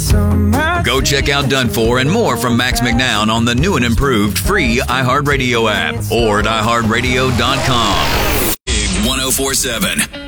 Go check out Done For and more from Max McNown on the new and improved free iHeartRadio app or at iHeartRadio.com. Big 104.7.